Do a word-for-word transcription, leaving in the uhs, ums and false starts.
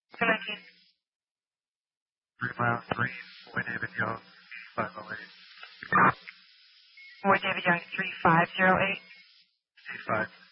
two nineteen. Three mile three, Boy David Young, five oh eight. Boy David Young, three five zero eight. eight five.